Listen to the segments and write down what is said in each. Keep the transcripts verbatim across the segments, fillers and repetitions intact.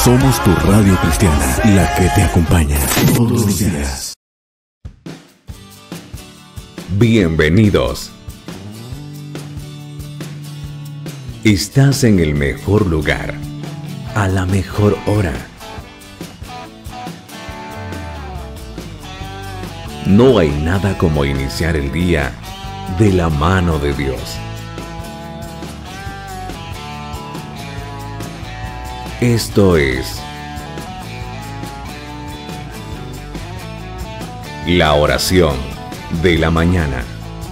Somos tu radio cristiana, la que te acompaña todos los días. Bienvenidos. Estás en el mejor lugar, a la mejor hora. No hay nada como iniciar el día de la mano de Dios. Esto es la oración de la mañana.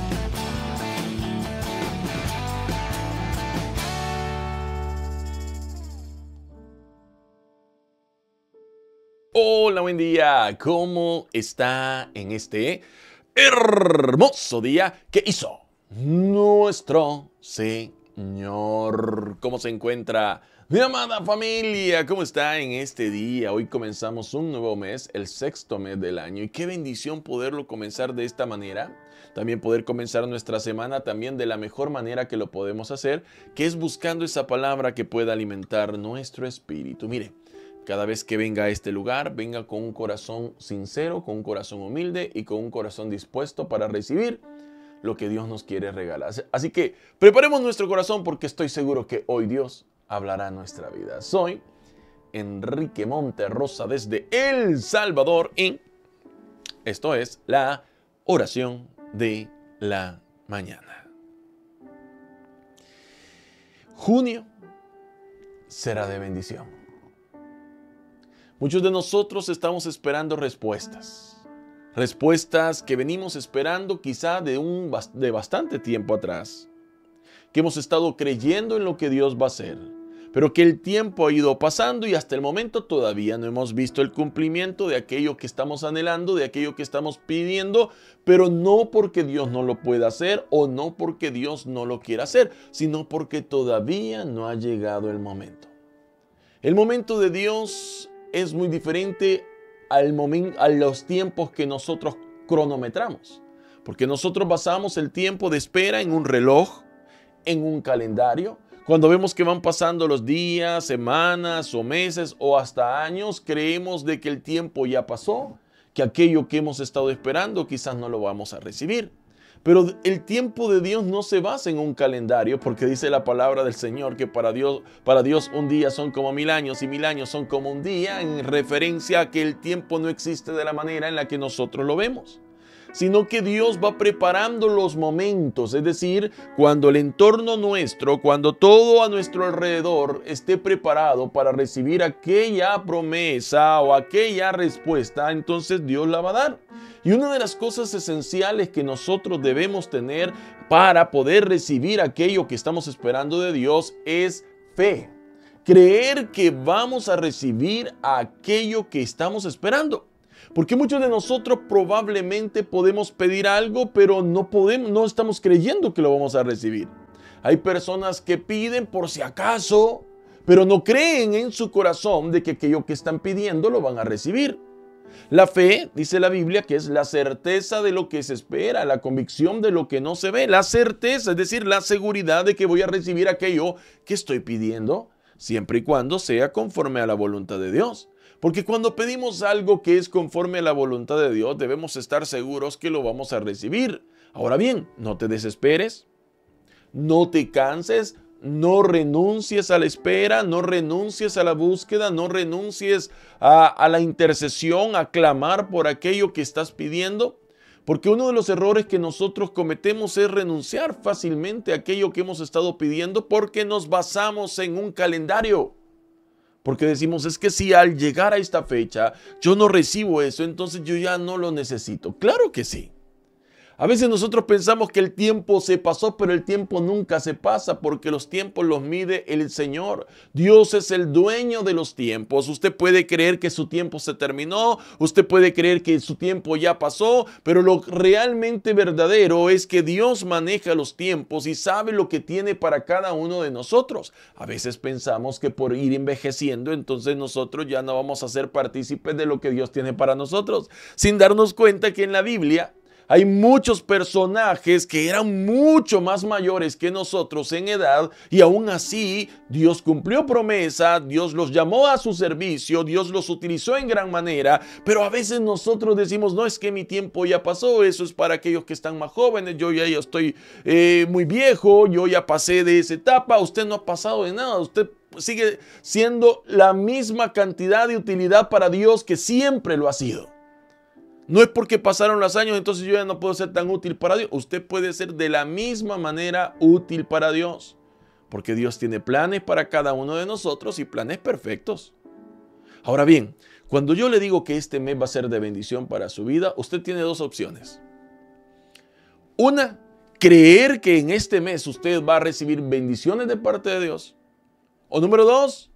Hola, buen día. ¿Cómo está en este hermoso día que hizo nuestro Señor? ¿Cómo se encuentra mi amada familia? ¿Cómo está en este día? Hoy comenzamos un nuevo mes, el sexto mes del año. Y qué bendición poderlo comenzar de esta manera. También poder comenzar nuestra semana también de la mejor manera que lo podemos hacer, que es buscando esa palabra que pueda alimentar nuestro espíritu. Mire, cada vez que venga a este lugar, venga con un corazón sincero, con un corazón humilde y con un corazón dispuesto para recibir lo que Dios nos quiere regalar. Así que preparemos nuestro corazón porque estoy seguro que hoy Dios hablará nuestra vida. Soy Enrique Monterrosa desde El Salvador y esto es la oración de la mañana. Junio será de bendición. Muchos de nosotros estamos esperando respuestas. Respuestas que venimos esperando quizá de, un, de bastante tiempo atrás. Que hemos estado creyendo en lo que Dios va a hacer. Pero que el tiempo ha ido pasando y hasta el momento todavía no hemos visto el cumplimiento de aquello que estamos anhelando, de aquello que estamos pidiendo. Pero no porque Dios no lo pueda hacer o no porque Dios no lo quiera hacer, sino porque todavía no ha llegado el momento. El momento de Dios es muy diferente al momento, a los tiempos que nosotros cronometramos. Porque nosotros basamos el tiempo de espera en un reloj, en un calendario. Cuando vemos que van pasando los días, semanas o meses o hasta años, creemos de que el tiempo ya pasó, que aquello que hemos estado esperando quizás no lo vamos a recibir. Pero el tiempo de Dios no se basa en un calendario, porque dice la palabra del Señor que para Dios, para Dios un día son como mil años y mil años son como un día, en referencia a que el tiempo no existe de la manera en la que nosotros lo vemos, sino que Dios va preparando los momentos, es decir, cuando el entorno nuestro, cuando todo a nuestro alrededor esté preparado para recibir aquella promesa o aquella respuesta, entonces Dios la va a dar. Y una de las cosas esenciales que nosotros debemos tener para poder recibir aquello que estamos esperando de Dios es fe. Creer que vamos a recibir aquello que estamos esperando. Porque muchos de nosotros probablemente podemos pedir algo, pero no podemos, no estamos creyendo que lo vamos a recibir. Hay personas que piden por si acaso, pero no creen en su corazón de que aquello que están pidiendo lo van a recibir. La fe, dice la Biblia, que es la certeza de lo que se espera, la convicción de lo que no se ve, la certeza, es decir, la seguridad de que voy a recibir aquello que estoy pidiendo, siempre y cuando sea conforme a la voluntad de Dios. Porque cuando pedimos algo que es conforme a la voluntad de Dios, debemos estar seguros que lo vamos a recibir. Ahora bien, no te desesperes, no te canses, no renuncies a la espera, no renuncies a la búsqueda, no renuncies a, a la intercesión, a clamar por aquello que estás pidiendo. Porque uno de los errores que nosotros cometemos es renunciar fácilmente a aquello que hemos estado pidiendo porque nos basamos en un calendario. Porque decimos, es que si al llegar a esta fecha yo no recibo eso, entonces yo ya no lo necesito. Claro que sí. A veces nosotros pensamos que el tiempo se pasó, pero el tiempo nunca se pasa porque los tiempos los mide el Señor. Dios es el dueño de los tiempos. Usted puede creer que su tiempo se terminó, usted puede creer que su tiempo ya pasó, pero lo realmente verdadero es que Dios maneja los tiempos y sabe lo que tiene para cada uno de nosotros. A veces pensamos que por ir envejeciendo, entonces nosotros ya no vamos a ser partícipes de lo que Dios tiene para nosotros, sin darnos cuenta que en la Biblia Hay muchos personajes que eran mucho más mayores que nosotros en edad y aún así Dios cumplió promesa, Dios los llamó a su servicio, Dios los utilizó en gran manera, pero a veces nosotros decimos, no, es que mi tiempo ya pasó, eso es para aquellos que están más jóvenes, yo ya, ya estoy eh, muy viejo, yo ya pasé de esa etapa, usted no ha pasado de nada, usted sigue siendo la misma cantidad de utilidad para Dios que siempre lo ha sido. No es porque pasaron los años, entonces yo ya no puedo ser tan útil para Dios. Usted puede ser de la misma manera útil para Dios. Porque Dios tiene planes para cada uno de nosotros y planes perfectos. Ahora bien, cuando yo le digo que este mes va a ser de bendición para su vida, usted tiene dos opciones. Una, creer que en este mes usted va a recibir bendiciones de parte de Dios. O número dos,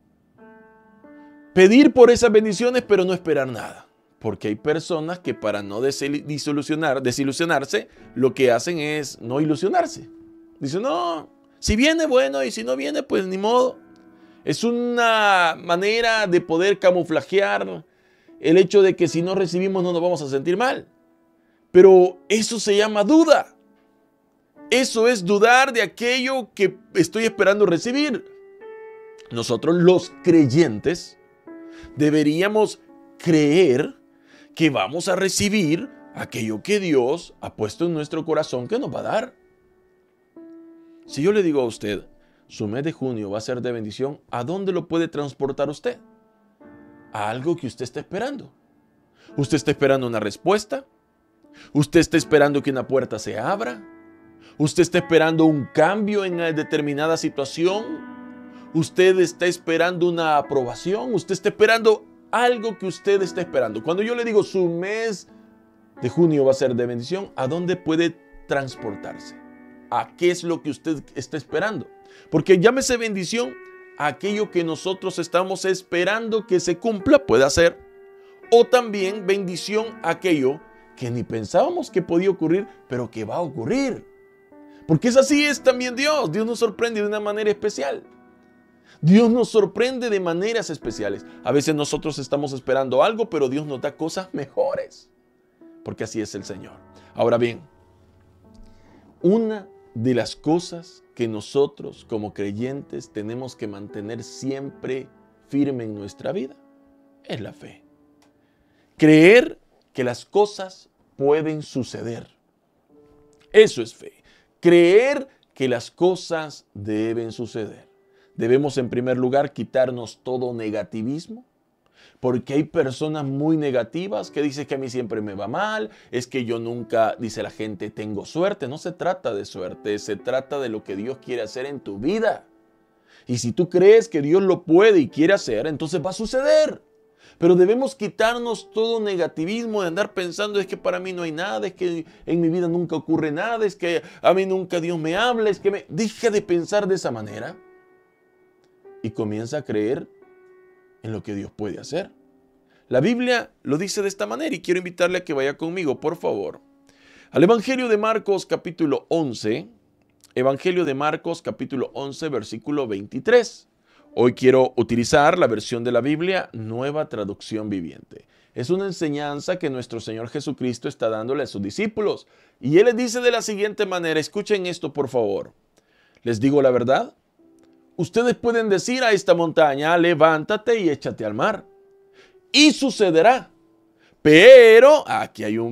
pedir por esas bendiciones pero no esperar nada. Porque hay personas que para no desilusionar, desilusionarse, lo que hacen es no ilusionarse. Dicen, no, si viene, bueno, y si no viene, pues ni modo. Es una manera de poder camuflajear el hecho de que si no recibimos no nos vamos a sentir mal. Pero eso se llama duda. Eso es dudar de aquello que estoy esperando recibir. Nosotros los creyentes deberíamos creer que vamos a recibir aquello que Dios ha puesto en nuestro corazón que nos va a dar. Si yo le digo a usted, su mes de junio va a ser de bendición, ¿a dónde lo puede transportar usted? A algo que usted está esperando. ¿Usted está esperando una respuesta? ¿Usted está esperando que una puerta se abra? ¿Usted está esperando un cambio en una determinada situación? ¿Usted está esperando una aprobación? ¿Usted está esperando algo que usted está esperando? Cuando yo le digo su mes de junio va a ser de bendición, ¿a dónde puede transportarse? ¿A qué es lo que usted está esperando? Porque llámese bendición a aquello que nosotros estamos esperando que se cumpla, puede ser. O también bendición a aquello que ni pensábamos que podía ocurrir, pero que va a ocurrir. Porque es así es también Dios. Dios nos sorprende de una manera especial. Dios nos sorprende de maneras especiales. A veces nosotros estamos esperando algo, pero Dios nos da cosas mejores. Porque así es el Señor. Ahora bien, una de las cosas que nosotros como creyentes tenemos que mantener siempre firme en nuestra vida es la fe. Creer que las cosas pueden suceder. Eso es fe. Creer que las cosas deben suceder. Debemos en primer lugar quitarnos todo negativismo, porque hay personas muy negativas que dicen que a mí siempre me va mal, es que yo nunca, dice la gente, tengo suerte. No se trata de suerte, se trata de lo que Dios quiere hacer en tu vida. Y si tú crees que Dios lo puede y quiere hacer, entonces va a suceder. Pero debemos quitarnos todo negativismo de andar pensando, es que para mí no hay nada, es que en mi vida nunca ocurre nada, es que a mí nunca Dios me habla, es que me... Deja de pensar de esa manera. Y comienza a creer en lo que Dios puede hacer. La Biblia lo dice de esta manera y quiero invitarle a que vaya conmigo, por favor, al Evangelio de Marcos capítulo once, Evangelio de Marcos capítulo once, versículo veintitrés. Hoy quiero utilizar la versión de la Biblia Nueva Traducción Viviente. Es una enseñanza que nuestro Señor Jesucristo está dándole a sus discípulos. Y Él les dice de la siguiente manera, escuchen esto por favor. Les digo la verdad. Ustedes pueden decir a esta montaña, levántate y échate al mar. Y sucederá. Pero aquí hay un